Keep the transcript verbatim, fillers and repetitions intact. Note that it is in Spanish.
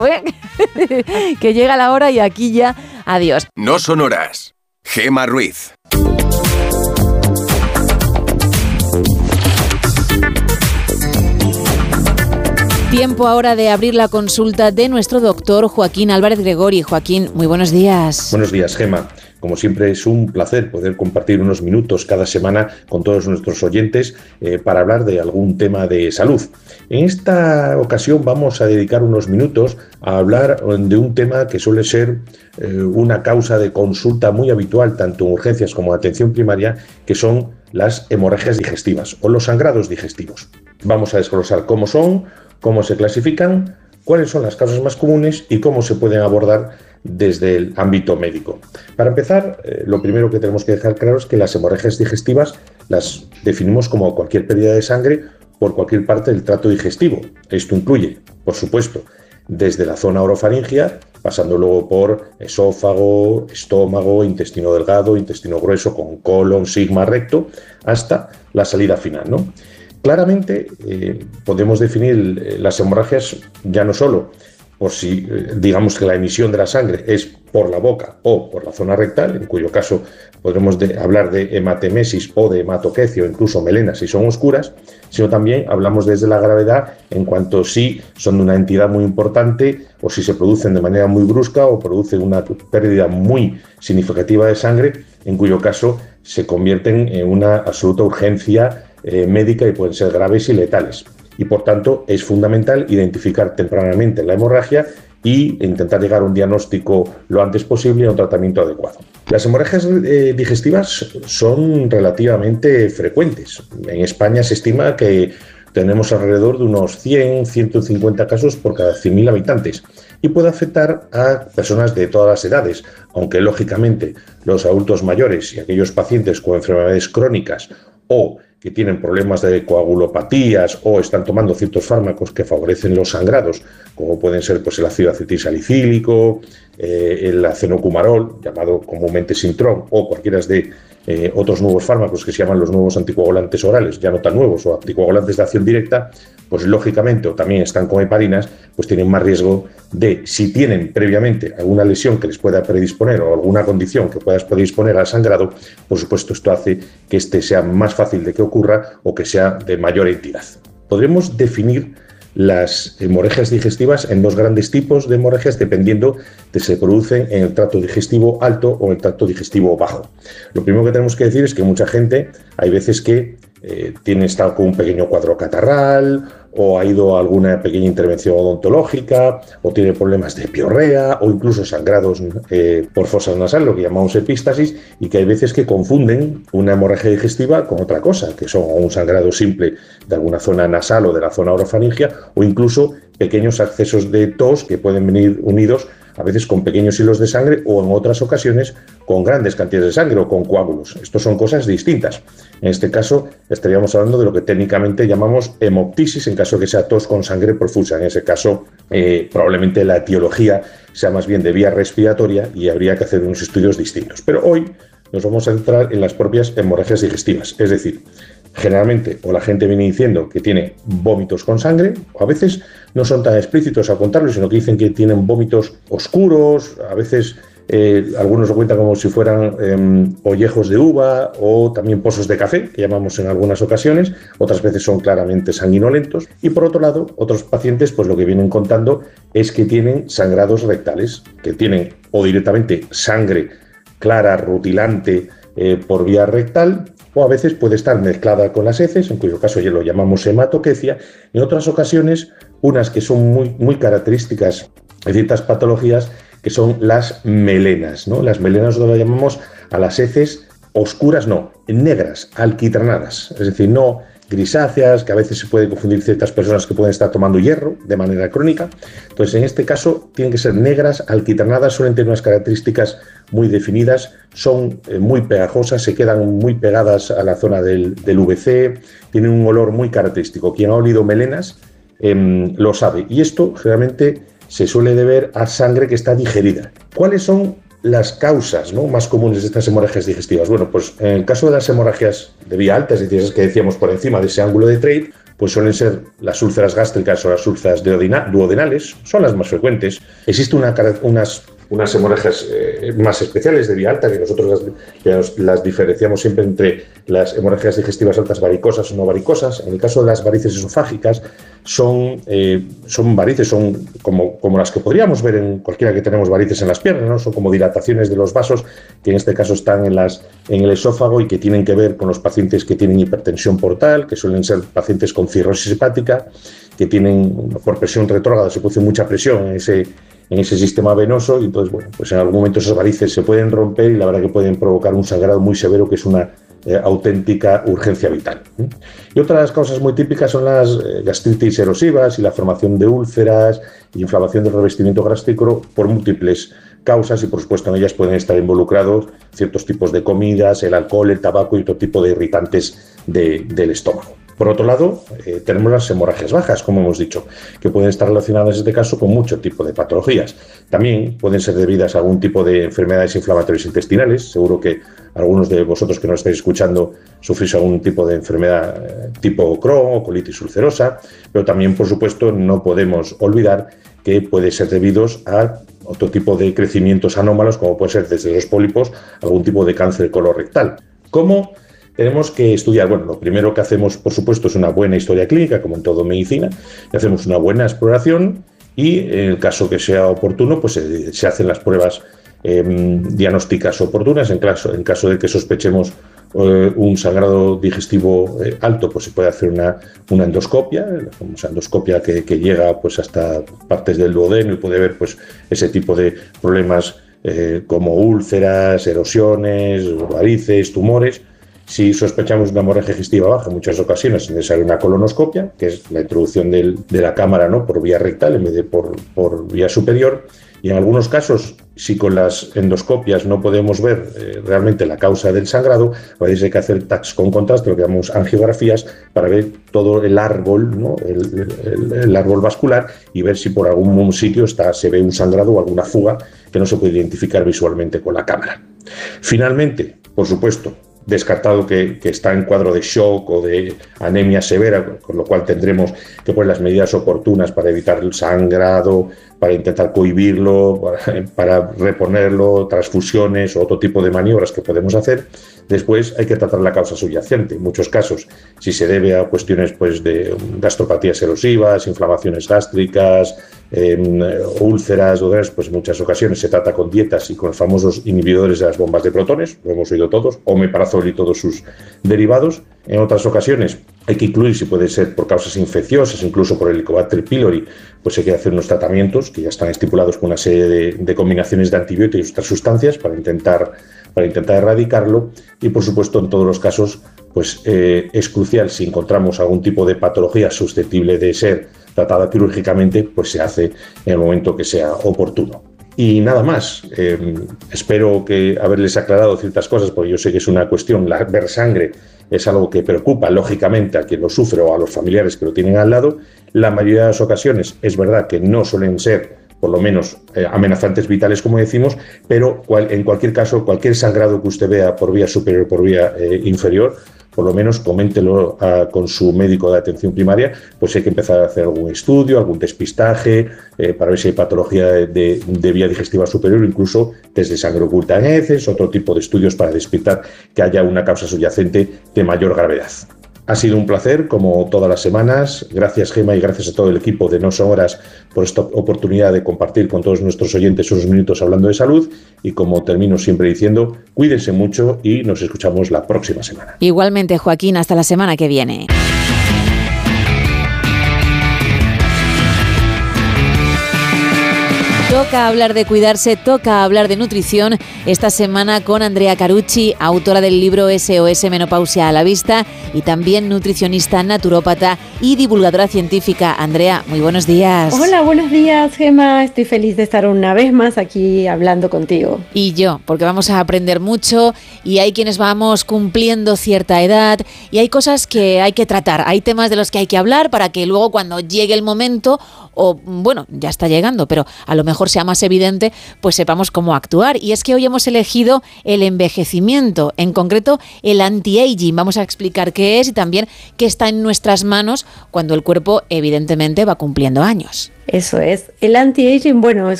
que llega la hora y aquí ya, adiós. No son horas. Gema Ruiz. Tiempo ahora de abrir la consulta de nuestro doctor Joaquín Álvarez Gregori. Joaquín, muy buenos días. Buenos días, Gema. Como siempre es un placer poder compartir unos minutos cada semana con todos nuestros oyentes eh, para hablar de algún tema de salud. En esta ocasión vamos a dedicar unos minutos a hablar de un tema que suele ser eh, una causa de consulta muy habitual tanto en urgencias como en atención primaria, que son las hemorragias digestivas o los sangrados digestivos. Vamos a desglosar cómo son, cómo se clasifican, cuáles son las causas más comunes y cómo se pueden abordar desde el ámbito médico. Para empezar, eh, lo primero que tenemos que dejar claro es que las hemorragias digestivas las definimos como cualquier pérdida de sangre por cualquier parte del tracto digestivo. Esto incluye, por supuesto, desde la zona orofaringia, pasando luego por esófago, estómago, intestino delgado, intestino grueso con colon, sigma, recto, hasta la salida final, ¿no? Claramente eh, podemos definir las hemorragias ya no solo por si eh, digamos que la emisión de la sangre es por la boca o por la zona rectal, en cuyo caso podremos de, hablar de hematemesis o de hematoquecio, incluso melenas si son oscuras, sino también hablamos desde la gravedad en cuanto si son de una entidad muy importante o si se producen de manera muy brusca o producen una pérdida muy significativa de sangre, en cuyo caso se convierten en una absoluta urgencia eh, médica y pueden ser graves y letales. Y por tanto es fundamental identificar tempranamente la hemorragia y intentar llegar a un diagnóstico lo antes posible y a un tratamiento adecuado. Las hemorragias eh, digestivas son relativamente frecuentes. En España se estima que tenemos alrededor de unos cien a ciento cincuenta casos por cada cien mil habitantes y puede afectar a personas de todas las edades, aunque lógicamente los adultos mayores y aquellos pacientes con enfermedades crónicas o que tienen problemas de coagulopatías o están tomando ciertos fármacos que favorecen los sangrados, como pueden ser pues, el ácido acetilsalicílico, eh, el acenocumarol, llamado comúnmente Sintrom, o cualquiera de eh, otros nuevos fármacos que se llaman los nuevos anticoagulantes orales, ya no tan nuevos, o anticoagulantes de acción directa, pues lógicamente, o también están con heparinas, pues tienen más riesgo de, si tienen previamente alguna lesión que les pueda predisponer o alguna condición que pueda predisponer al sangrado, por supuesto esto hace que este sea más fácil de que ocurra o que sea de mayor entidad. Podremos definir las hemorragias digestivas en dos grandes tipos de hemorragias dependiendo de si se producen en el tracto digestivo alto o en el tracto digestivo bajo. Lo primero que tenemos que decir es que mucha gente, hay veces que eh, tiene estado con un pequeño cuadro catarral o ha ido a alguna pequeña intervención odontológica o tiene problemas de piorrea o incluso sangrados eh, por fosas nasales, lo que llamamos epístasis, y que hay veces que confunden una hemorragia digestiva con otra cosa, que son un sangrado simple de alguna zona nasal o de la zona orofaringia o incluso pequeños accesos de tos que pueden venir unidos a veces con pequeños hilos de sangre o en otras ocasiones con grandes cantidades de sangre o con coágulos. Estos son cosas distintas. En este caso estaríamos hablando de lo que técnicamente llamamos hemoptisis en caso de que sea tos con sangre profusa. En ese caso eh, probablemente la etiología sea más bien de vía respiratoria y habría que hacer unos estudios distintos. Pero hoy nos vamos a centrar en las propias hemorragias digestivas, es decir, generalmente o la gente viene diciendo que tiene vómitos con sangre, o a veces no son tan explícitos a contarlo, sino que dicen que tienen vómitos oscuros, a veces eh, algunos lo cuentan como si fueran eh, ollejos de uva o también pozos de café, que llamamos en algunas ocasiones, otras veces son claramente sanguinolentos, y por otro lado, otros pacientes pues lo que vienen contando es que tienen sangrados rectales, que tienen o directamente sangre clara, rutilante eh, por vía rectal, o a veces puede estar mezclada con las heces, en cuyo caso ya lo llamamos hematoquecia. En otras ocasiones, unas que son muy, muy características de ciertas patologías, que son las melenas, ¿no? Las melenas lo llamamos a las heces oscuras, no, negras, alquitranadas, es decir, no grisáceas, que a veces se puede confundir ciertas personas que pueden estar tomando hierro de manera crónica. Entonces, en este caso, tienen que ser negras, alquitranadas, suelen tener unas características muy definidas, son eh, muy pegajosas, se quedan muy pegadas a la zona del, del V C, tienen un olor muy característico. Quien ha olido melenas eh, lo sabe. Y esto generalmente se suele deber a sangre que está digerida. ¿Cuáles son las causas, ¿no?, más comunes de estas hemorragias digestivas? Bueno, pues en el caso de las hemorragias de vía alta, es decir, esas que decíamos por encima de ese ángulo de Treitz, pues suelen ser las úlceras gástricas o las úlceras duodenales, son las más frecuentes. Existe una, unas, unas hemorragias eh, más especiales de vía alta, que nosotros las, las diferenciamos siempre entre las hemorragias digestivas altas varicosas o no varicosas. En el caso de las varices esofágicas, son, eh, son varices, son como, como las que podríamos ver en cualquiera que tenemos varices en las piernas, ¿no? Son como dilataciones de los vasos, que en este caso están en, las, en el esófago y que tienen que ver con los pacientes que tienen hipertensión portal, que suelen ser pacientes con cirrosis hepática, que tienen, por presión retrógrada, se produce mucha presión en ese, en ese sistema venoso, y entonces, bueno, pues en algún momento esas varices se pueden romper y la verdad que pueden provocar un sangrado muy severo, que es una eh, auténtica urgencia vital. Y otra de las causas muy típicas son las eh, gastritis erosivas y la formación de úlceras y inflamación del revestimiento gástrico por múltiples causas, y por supuesto en ellas pueden estar involucrados ciertos tipos de comidas, el alcohol, el tabaco y otro tipo de irritantes de, del estómago. Por otro lado, eh, tenemos las hemorragias bajas, como hemos dicho, que pueden estar relacionadas en este caso con mucho tipo de patologías. También pueden ser debidas a algún tipo de enfermedades inflamatorias intestinales. Seguro que algunos de vosotros que nos estáis escuchando sufrís algún tipo de enfermedad eh, tipo Crohn o colitis ulcerosa, pero también, por supuesto, no podemos olvidar que puede ser debidos a otro tipo de crecimientos anómalos, como puede ser desde los pólipos, algún tipo de cáncer colorectal. ¿Cómo? Tenemos que estudiar, bueno, lo primero que hacemos, por supuesto, es una buena historia clínica, como en todo medicina, hacemos una buena exploración y, en el caso que sea oportuno, pues se, se hacen las pruebas eh, diagnósticas oportunas. En caso, en caso de que sospechemos eh, un sangrado digestivo eh, alto, pues se puede hacer una, una endoscopia, la famosa endoscopia que, que llega pues hasta partes del duodeno y puede ver pues ese tipo de problemas eh, como úlceras, erosiones, varices, tumores. Si sospechamos una hemorragia digestiva baja, en muchas ocasiones es necesaria una colonoscopia, que es la introducción del, de la cámara, ¿no?, por vía rectal en vez de por, por vía superior. Y en algunos casos, si con las endoscopias no podemos ver eh, realmente la causa del sangrado, a veces hay que hacer T A Cs con contraste, lo que llamamos angiografías, para ver todo el árbol, ¿no?, el, el, el árbol vascular, y ver si por algún sitio está, se ve un sangrado o alguna fuga que no se puede identificar visualmente con la cámara. Finalmente, por supuesto, descartado que, que está en cuadro de shock o de anemia severa, con lo cual tendremos que poner las medidas oportunas para evitar el sangrado, para intentar cohibirlo, para, para reponerlo, transfusiones o otro tipo de maniobras que podemos hacer. Después hay que tratar la causa subyacente. En muchos casos, si se debe a cuestiones pues, de gastropatías erosivas, inflamaciones gástricas, eh, úlceras, pues en muchas ocasiones se trata con dietas y con los famosos inhibidores de las bombas de protones, lo hemos oído todos, omeprazol y todos sus derivados. En otras ocasiones hay que incluir, si puede ser por causas infecciosas, incluso por el Helicobacter pylori, pues hay que hacer unos tratamientos que ya están estipulados con una serie de, de combinaciones de antibióticos y otras sustancias para intentar, para intentar erradicarlo. Y por supuesto, en todos los casos, pues eh, es crucial, si encontramos algún tipo de patología susceptible de ser tratada quirúrgicamente, pues se hace en el momento que sea oportuno. Y nada más, eh, espero que haberles aclarado ciertas cosas, porque yo sé que es una cuestión, la, ver sangre es algo que preocupa lógicamente a quien lo sufre o a los familiares que lo tienen al lado. La mayoría de las ocasiones es verdad que no suelen ser, por lo menos, eh, amenazantes vitales, como decimos, pero cual, en cualquier caso, cualquier sangrado que usted vea por vía superior o por vía eh, inferior, por lo menos coméntelo a, con su médico de atención primaria, pues hay que empezar a hacer algún estudio, algún despistaje, eh, para ver si hay patología de, de, de vía digestiva superior, incluso test de sangre oculta en heces, otro tipo de estudios para despistar que haya una causa subyacente de mayor gravedad. Ha sido un placer, como todas las semanas. Gracias, Gema, y gracias a todo el equipo de No Son Horas por esta oportunidad de compartir con todos nuestros oyentes unos minutos hablando de salud. Y como termino siempre diciendo, cuídense mucho y nos escuchamos la próxima semana. Igualmente, Joaquín, hasta la semana que viene. Toca hablar de cuidarse, toca hablar de nutrición esta semana con Andrea Carucci, autora del libro S O S Menopausia a la Vista y también nutricionista, naturópata y divulgadora científica. Andrea, muy buenos días. Hola, buenos días, Gema. Estoy feliz de estar una vez más aquí hablando contigo. Y yo, porque vamos a aprender mucho y hay quienes vamos cumpliendo cierta edad y hay cosas que hay que tratar, hay temas de los que hay que hablar para que luego cuando llegue el momento, o bueno, ya está llegando, pero a lo mejor sea más evidente, pues sepamos cómo actuar. Y es que hoy hemos elegido el envejecimiento, en concreto el anti-aging. Vamos a explicar qué es y también qué está en nuestras manos cuando el cuerpo evidentemente va cumpliendo años. Eso es. El anti-aging, bueno, es